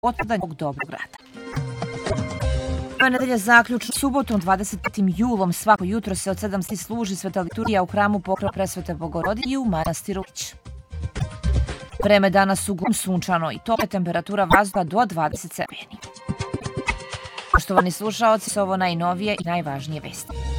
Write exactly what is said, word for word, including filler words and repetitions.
otpadanja ovog dobrog rada. Ova nedelja zaključno subotom dvadesetim julom svako jutro se od sedam sati služi sveta liturgija u hramu Pokrova Presvete Bogorodice i u manastiru Lić. Vreme danas uglavnom sunčano i topla temperatura vazduha do dvadeset stepeni. Poštovani slušaoci, su ovo najnovije i najvažnije vesti.